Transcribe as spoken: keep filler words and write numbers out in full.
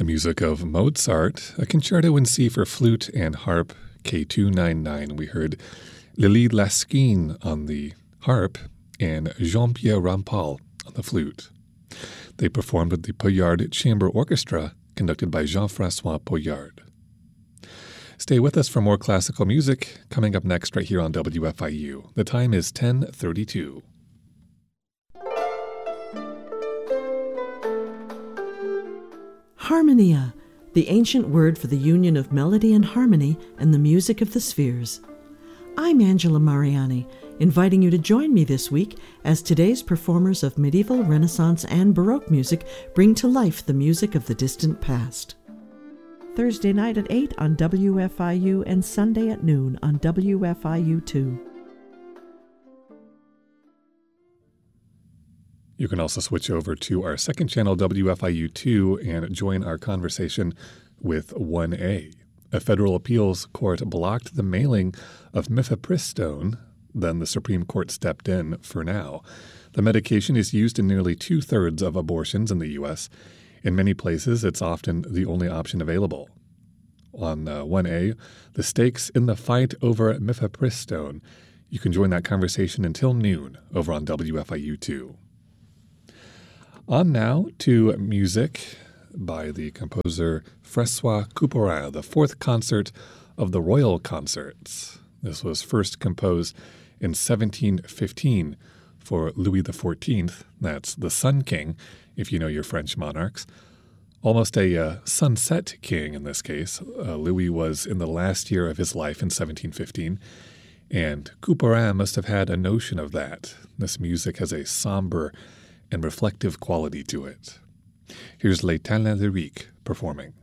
The music of Mozart, a concerto in C for flute and harp, K two ninety-nine. We heard Lily Laskin on the harp and Jean-Pierre Rampal on the flute. They performed with the Poyard Chamber Orchestra, conducted by Jean-Francois Poyard. Stay with us for more classical music, coming up next right here on W F I U. The time is ten thirty-two. Harmonia, the ancient word for the union of melody and harmony and the music of the spheres. I'm Angela Mariani, inviting you to join me this week as today's performers of medieval, Renaissance, and Baroque music bring to life the music of the distant past. Thursday night at eight on W F I U and Sunday at noon on W F I U two. You can also switch over to our second channel, W F I U two, and join our conversation with one A. A federal appeals court blocked the mailing of mifepristone. Then the Supreme Court stepped in for now. The medication is used in nearly two-thirds of abortions in the U S. In many places, it's often the only option available. On uh, one A, the stakes in the fight over mifepristone. You can join that conversation until noon over on W F I U two. On now to music by the composer François Couperin, the fourth concert of the Royal Concerts. This was first composed in seventeen fifteen for Louis the fourteenth. That's the Sun King, if you know your French monarchs. Almost a uh, sunset king in this case. Uh, Louis was in the last year of his life in seventeen fifteen, and Couperin must have had a notion of that. This music has a somber and reflective quality to it. Here's Les Talents Lyriques performing.